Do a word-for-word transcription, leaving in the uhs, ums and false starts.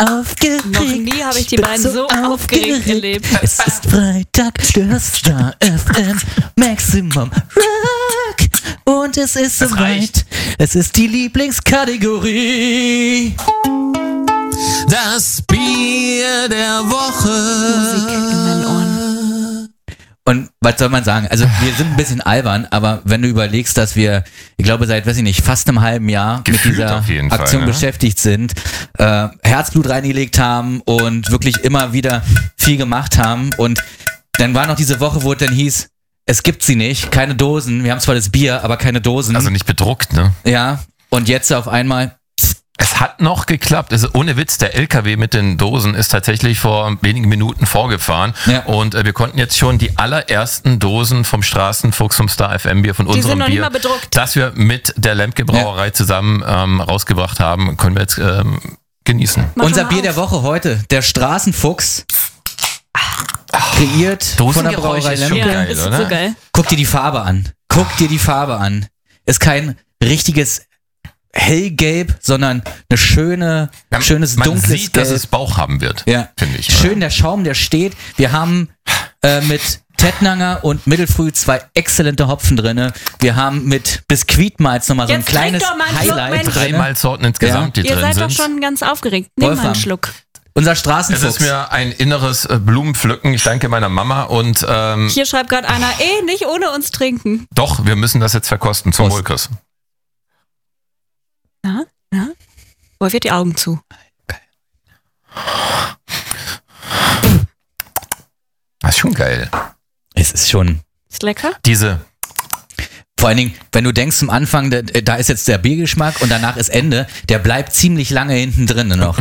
aufgeregt. Noch nie habe ich die bin beiden so aufgeregt erlebt. Es ist Freitag, du hörst Star F M, Maximum Rock. Und es ist Das soweit. reicht. Es ist die Lieblingskategorie. Das Bier der Woche. Musik in meinen Ohren. Und was soll man sagen? Also wir sind ein bisschen albern, aber wenn du überlegst, dass wir, ich glaube seit, weiß ich nicht, fast einem halben Jahr Gefühlt mit dieser auf jeden Aktion Fall, ne? beschäftigt sind, äh, Herzblut reingelegt haben und wirklich immer wieder viel gemacht haben. Und dann war noch diese Woche, wo es dann hieß, es gibt sie nicht, keine Dosen. Wir haben zwar das Bier, aber keine Dosen. Also nicht bedruckt, ne? Ja, und jetzt auf einmal... Es hat noch geklappt. Also ohne Witz, der L K W mit den Dosen ist tatsächlich vor wenigen Minuten vorgefahren. Ja. Und äh, wir konnten jetzt schon die allerersten Dosen vom Straßenfuchs, vom Star F M Bier, von Die sind unserem noch nicht Bier, mal bedruckt. das wir mit der Lemke Brauerei zusammen ähm, rausgebracht haben, können wir jetzt ähm, genießen. Mach Unser schon mal Bier der auf. Woche heute, der Straßenfuchs, kreiert von der Dosengeräusch Brauerei ist schon Lemke. Ja, geil, ist oder? so geil. Guck dir die Farbe an. Guck dir die Farbe an. Ist kein richtiges hellgelb, sondern eine schöne, Ja, schönes man dunkles sieht, Gelb. dass es Bauch haben wird, Ja. finde ich. Schön der Schaum, der steht. Wir haben äh, mit Tettnanger und Mittelfrüh zwei exzellente Hopfen drinne. Wir haben mit Biskuitmalz nochmal so ein Jetzt kleines trink doch mal einen Schluck, Highlight Mensch. Drei drinne. Malzsorten insgesamt, die Ihr drin seid sind. doch schon ganz aufgeregt. Nimm mal Wolfram. einen Schluck. Unser Es Straßenfuchs. ist mir ein inneres äh, Blumenpflücken. Ich danke meiner Mama und ähm, Hier schreibt gerade einer, eh, nicht ohne uns trinken. doch, wir müssen das jetzt verkosten zum Prost. Wohlkurs. Na, na? Wolf wird die Augen zu. Das ist schon geil. Es ist schon... Ist lecker? Diese Vor allen Dingen, wenn du denkst zum Anfang, da, da ist jetzt der Biergeschmack und danach ist Ende, der bleibt ziemlich lange hinten drin noch.